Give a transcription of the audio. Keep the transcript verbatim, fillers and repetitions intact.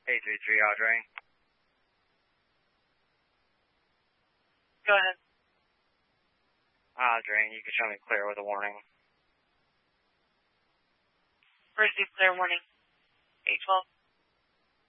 eight three three, Audrey. Go ahead. Audrey, you can show me clear with a warning. Receive clear warning. eight twelve.